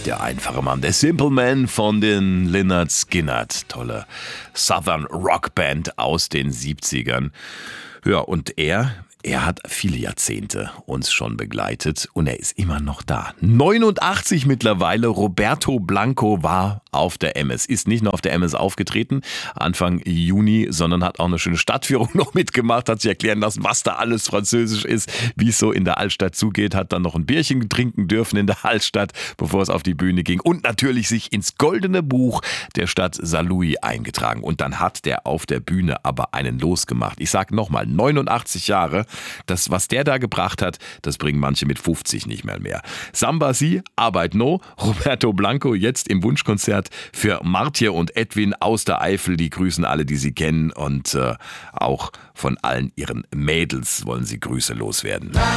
der einfache Mann, der Simple Man von den Lynyrd Skynyrd. Tolle Southern Rockband aus den 70ern. Ja, und er hat viele Jahrzehnte uns schon begleitet und er ist immer noch da. 89 mittlerweile. Roberto Blanco war auf der MS. Ist nicht nur auf der MS aufgetreten, Anfang Juni, sondern hat auch eine schöne Stadtführung noch mitgemacht, hat sich erklären lassen, was da alles französisch ist, wie es so in der Altstadt zugeht, hat dann noch ein Bierchen trinken dürfen in der Altstadt, bevor es auf die Bühne ging und natürlich sich ins goldene Buch der Stadt Saint-Louis eingetragen. Und dann hat der auf der Bühne aber einen losgemacht. Ich sag nochmal, 89 Jahre. Das, was der da gebracht hat, das bringen manche mit 50 nicht mehr. Samba Si, Arbeit No, Roberto Blanco jetzt im Wunschkonzert für Martje und Edwin aus der Eifel. Die grüßen alle, die sie kennen und auch von allen ihren Mädels wollen sie Grüße loswerden.